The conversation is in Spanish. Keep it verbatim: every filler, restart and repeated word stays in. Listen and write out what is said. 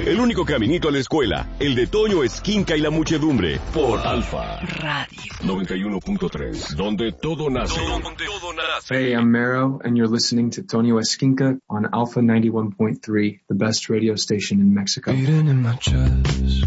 El único caminito a la escuela, el de Toño Esquinca y la muchedumbre, por Alfa Radio noventa y uno punto tres, donde todo nace. Donde todo nace. Hey, I'm Mero, and you're listening to Tonio Esquinca on Alpha ninety-one point three, the best radio station in Mexico. Beating in my chest.